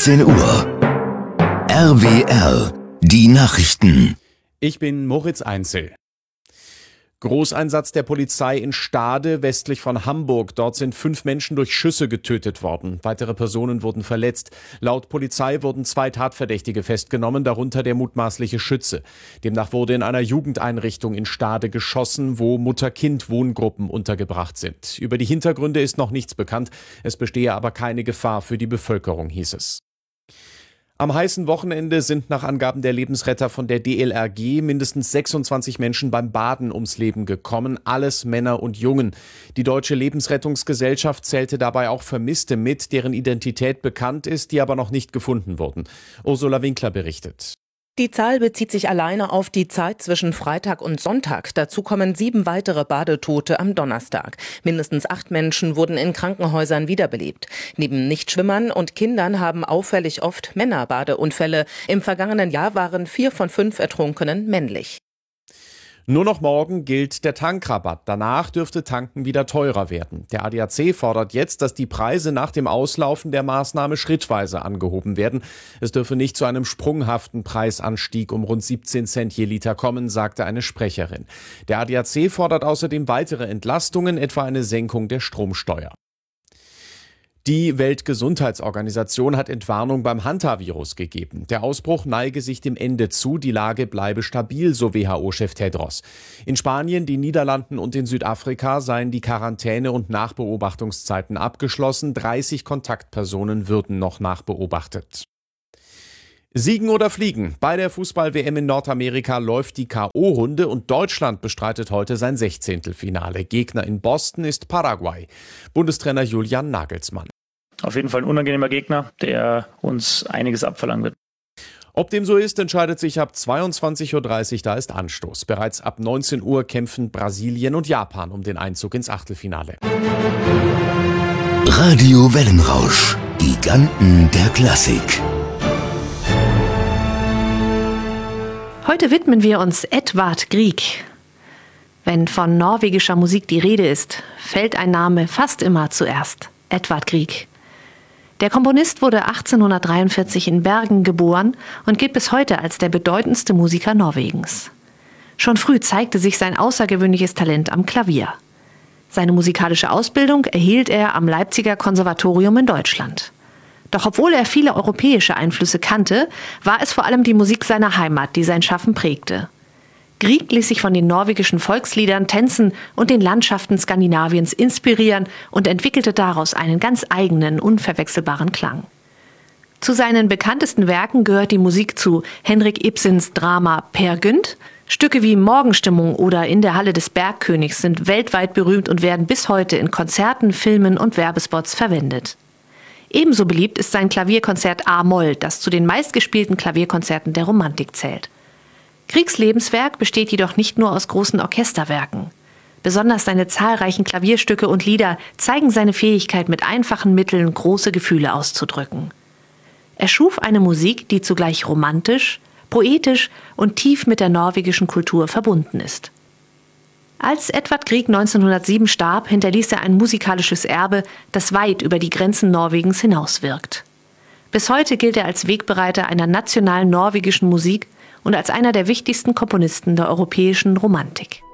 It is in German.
16 Uhr. RWR, die Nachrichten. Ich bin Moritz Einzel. Großeinsatz der Polizei in Stade, westlich von Hamburg. Dort sind 5 Menschen durch Schüsse getötet worden. Weitere Personen wurden verletzt. Laut Polizei wurden 2 Tatverdächtige festgenommen, darunter der mutmaßliche Schütze. Demnach wurde in einer Jugendeinrichtung in Stade geschossen, wo Mutter-Kind-Wohngruppen untergebracht sind. Über die Hintergründe ist noch nichts bekannt. Es bestehe aber keine Gefahr für die Bevölkerung, hieß es. Am heißen Wochenende sind nach Angaben der Lebensretter von der DLRG mindestens 26 Menschen beim Baden ums Leben gekommen, alles Männer und Jungen. Die Deutsche Lebensrettungsgesellschaft zählte dabei auch Vermisste mit, deren Identität bekannt ist, die aber noch nicht gefunden wurden. Ursula Winkler berichtet. Die Zahl bezieht sich alleine auf die Zeit zwischen Freitag und Sonntag. Dazu kommen 7 weitere Badetote am Donnerstag. Mindestens 8 Menschen wurden in Krankenhäusern wiederbelebt. Neben Nichtschwimmern und Kindern haben auffällig oft Männer Badeunfälle. Im vergangenen Jahr waren 4 von 5 Ertrunkenen männlich. Nur noch morgen gilt der Tankrabatt. Danach dürfte Tanken wieder teurer werden. Der ADAC fordert jetzt, dass die Preise nach dem Auslaufen der Maßnahme schrittweise angehoben werden. Es dürfe nicht zu einem sprunghaften Preisanstieg um rund 17 Cent je Liter kommen, sagte eine Sprecherin. Der ADAC fordert außerdem weitere Entlastungen, etwa eine Senkung der Stromsteuer. Die Weltgesundheitsorganisation hat Entwarnung beim Hantavirus gegeben. Der Ausbruch neige sich dem Ende zu, die Lage bleibe stabil, so WHO-Chef Tedros. In Spanien, den Niederlanden und in Südafrika seien die Quarantäne- und Nachbeobachtungszeiten abgeschlossen. 30 Kontaktpersonen würden noch nachbeobachtet. Siegen oder fliegen? Bei der Fußball-WM in Nordamerika läuft die K.O.-Runde und Deutschland bestreitet heute sein 16. Finale. Gegner in Boston ist Paraguay. Bundestrainer Julian Nagelsmann. Auf jeden Fall ein unangenehmer Gegner, der uns einiges abverlangen wird. Ob dem so ist, entscheidet sich ab 22.30 Uhr, da ist Anstoß. Bereits ab 19 Uhr kämpfen Brasilien und Japan um den Einzug ins Achtelfinale. Radio Wellenrausch, Giganten der Klassik. Heute widmen wir uns Edvard Grieg. Wenn von norwegischer Musik die Rede ist, fällt ein Name fast immer zuerst: Edvard Grieg. Der Komponist wurde 1843 in Bergen geboren und gilt bis heute als der bedeutendste Musiker Norwegens. Schon früh zeigte sich sein außergewöhnliches Talent am Klavier. Seine musikalische Ausbildung erhielt er am Leipziger Konservatorium in Deutschland. Doch obwohl er viele europäische Einflüsse kannte, war es vor allem die Musik seiner Heimat, die sein Schaffen prägte. Grieg ließ sich von den norwegischen Volksliedern, Tänzen und den Landschaften Skandinaviens inspirieren und entwickelte daraus einen ganz eigenen, unverwechselbaren Klang. Zu seinen bekanntesten Werken gehört die Musik zu Henrik Ibsens Drama Peer Gynt. Stücke wie Morgenstimmung oder In der Halle des Bergkönigs sind weltweit berühmt und werden bis heute in Konzerten, Filmen und Werbespots verwendet. Ebenso beliebt ist sein Klavierkonzert A-Moll, das zu den meistgespielten Klavierkonzerten der Romantik zählt. Griegs Lebenswerk besteht jedoch nicht nur aus großen Orchesterwerken. Besonders seine zahlreichen Klavierstücke und Lieder zeigen seine Fähigkeit, mit einfachen Mitteln große Gefühle auszudrücken. Er schuf eine Musik, die zugleich romantisch, poetisch und tief mit der norwegischen Kultur verbunden ist. Als Edvard Grieg 1907 starb, hinterließ er ein musikalisches Erbe, das weit über die Grenzen Norwegens hinauswirkt. Bis heute gilt er als Wegbereiter einer nationalen norwegischen Musik und als einer der wichtigsten Komponisten der europäischen Romantik.